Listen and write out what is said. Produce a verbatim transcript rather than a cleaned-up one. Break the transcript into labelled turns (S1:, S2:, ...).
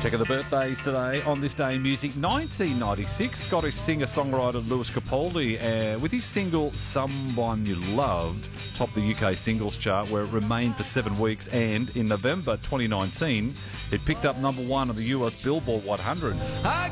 S1: Check out the birthdays today on This Day in Music. nineteen ninety-six, Scottish singer-songwriter Lewis Capaldi, uh, with his single Someone You Loved, topped the U K singles chart where it remained for seven weeks, and in November twenty nineteen, it picked up number one on the U S Billboard one hundred.
S2: I